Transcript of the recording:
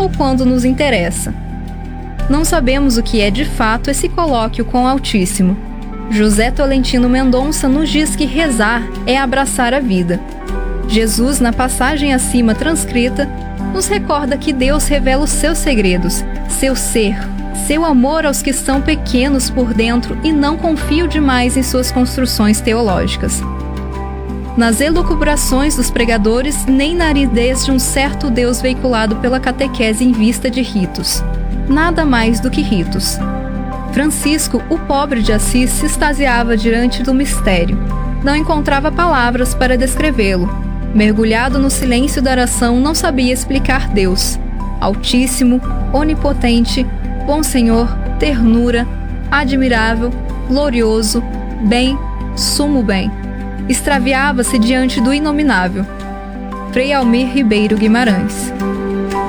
ou quando nos interessa. Não sabemos o que é de fato esse colóquio com o Altíssimo. José Tolentino Mendonça nos diz que rezar é abraçar a vida. Jesus, na passagem acima transcrita, nos recorda que Deus revela os seus segredos, seu ser, seu amor aos que são pequenos por dentro e não confiam demais em suas construções teológicas. Nas elucubrações dos pregadores, nem na aridez de um certo Deus veiculado pela catequese em vista de ritos. Nada mais do que ritos. Francisco, o pobre de Assis, se extasiava diante do mistério. Não encontrava palavras para descrevê-lo. Mergulhado no silêncio da oração, não sabia explicar Deus. Altíssimo, onipotente, bom Senhor, ternura, admirável, glorioso, bem, sumo bem. Extraviava-se diante do inominável. Frei Almir Ribeiro Guimarães.